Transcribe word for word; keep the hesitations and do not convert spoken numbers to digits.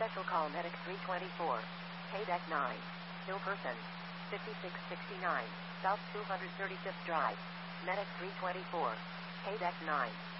Special call Medic three twenty-four. K-Deck nine. Kill person. fifty-six sixty-nine. South two hundred thirty-fifth Drive. Medic three twenty-four. K-Deck nine.